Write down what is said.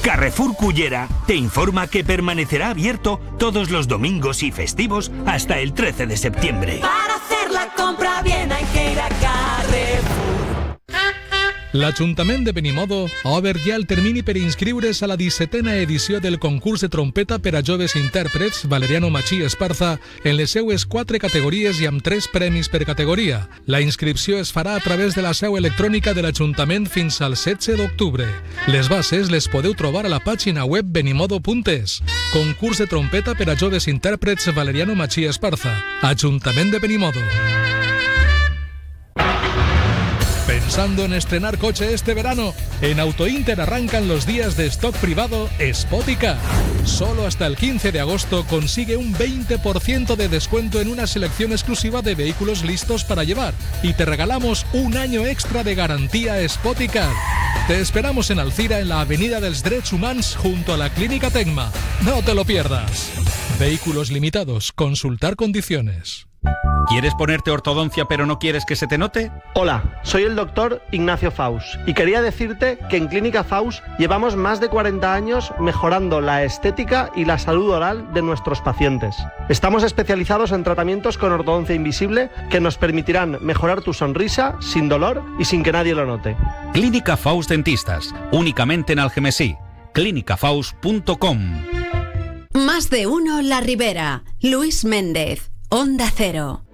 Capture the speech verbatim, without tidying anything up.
Carrefour Cullera te informa que permanecerá abierto todos los domingos y festivos hasta el trece de septiembre. Para hacer la compra bien hay que ir a Carrefour. L'Ajuntament de Benimodo ha obert ja el termini per inscriure's a la dissetena edició del concurs de trompeta per a joves intèrprets Valeriano Machí Esparza en les seues quatre categories i amb tres premis per categoria. La inscripció es farà a través de la seu electrònica de l'Ajuntament fins al setze d'octubre. Les bases les podeu trobar a la pàgina web benimodo punt es. Concurs de trompeta per a joves intèrprets Valeriano Machí Esparza. Ajuntament de Benimodo. ¿Pensando en estrenar coche este verano? En Autointer arrancan los días de stock privado Spoticar. Solo hasta el quince de agosto consigue un veinte por ciento de descuento en una selección exclusiva de vehículos listos para llevar y te regalamos un año extra de garantía Spoticar. Te esperamos en Alcira, en la Avenida dels Drets Humans, junto a la Clínica Tecma. No te lo pierdas. Vehículos limitados. Consultar condiciones. ¿Quieres ponerte ortodoncia pero no quieres que se te note? Hola, soy el doctor Ignacio Faus y quería decirte que en Clínica Faus llevamos más de cuarenta años mejorando la estética y la salud oral de nuestros pacientes. Estamos especializados en tratamientos con ortodoncia invisible que nos permitirán mejorar tu sonrisa sin dolor y sin que nadie lo note. Clínica Faus Dentistas, únicamente en Algemesí. clínica faus punto com. Más de uno La Ribera. Luis Méndez. Onda Cero.